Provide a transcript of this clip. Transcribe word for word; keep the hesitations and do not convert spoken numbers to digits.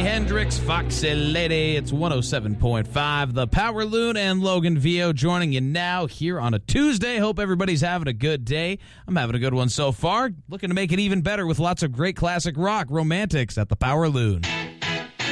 Hendrix, Foxy Lady. It's one oh seven point five, The Power Loon, and Logan Vio joining you now here on a Tuesday. Hope everybody's having a good day. I'm having a good one so far. Looking to make it even better with lots of great classic rock. Romantics at The Power Loon.